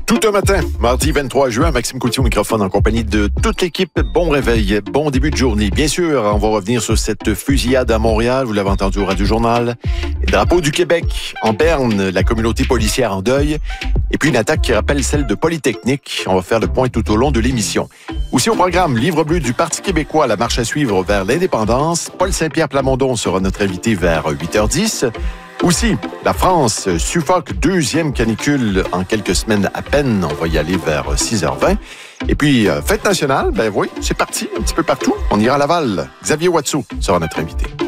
Tout un matin, mardi 23 juin, Maxime Couture au microphone en compagnie de toute l'équipe. Bon réveil, bon début de journée. Bien sûr, on va revenir sur cette fusillade à Montréal, vous l'avez entendu au Radio-Journal. Les drapeaux du Québec en berne, la communauté policière en deuil. Et puis une attaque qui rappelle celle de Polytechnique. On va faire le point tout au long de l'émission. Aussi au programme, livre bleu du Parti québécois, la marche à suivre vers l'indépendance. Paul Saint-Pierre Plamondon sera notre invité vers 8h10. Aussi, la France suffoque, deuxième canicule en quelques semaines à peine. On va y aller vers 6h20. Et puis, fête nationale, ben oui, c'est parti un petit peu partout. On ira à Laval. Xavier Watsou sera notre invité.